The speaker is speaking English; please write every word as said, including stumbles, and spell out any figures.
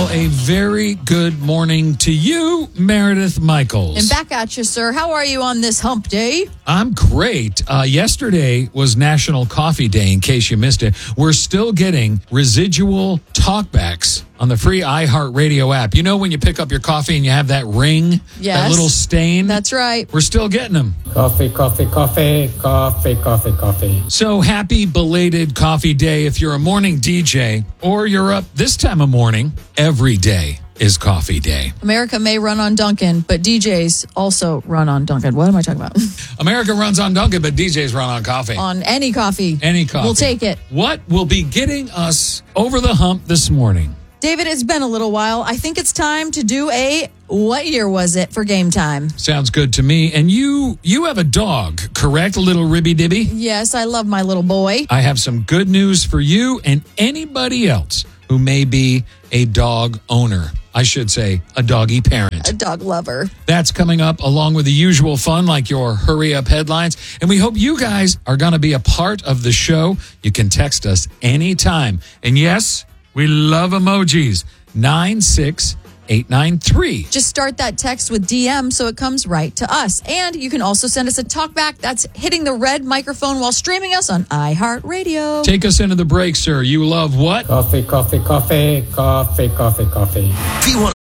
Well, a very good morning to you, Meredith Michaels. And back at you, sir. How are you on this hump day? I'm great. Uh, yesterday was National Coffee Day, in case you missed it. We're still getting residual talkbacks on the free iHeartRadio app. You know when you pick up your coffee and you have that ring? Yes. That little stain? That's right. We're still getting them. Coffee, coffee, coffee, coffee, coffee, coffee. So happy belated coffee day if you're a morning D J or you're up this time of morning. Every day is coffee day. America may run on Dunkin', but D Js also run on Dunkin'. What am I talking about? America runs on Dunkin', but D Js run on coffee. On any coffee. Any coffee. We'll take it. What will be getting us over the hump this morning? David, it's been a little while. I think it's time to do a what year was it for game time? Sounds good to me. And you you have a dog, correct? A little ribby dibby? Yes, I love my little boy. I have some good news for you and anybody else who may be a dog owner. I should say a doggy parent. A dog lover. That's coming up along with the usual fun like your hurry up headlines. And we hope you guys are going to be a part of the show. You can text us anytime. And yes, we love emojis. nine six eight nine three. Just start that text with D M so it comes right to us. And you can also send us a talkback. That's hitting the red microphone while streaming us on iHeartRadio. Take us into the break, sir. You love what? Coffee, coffee, coffee, coffee, coffee, coffee. V one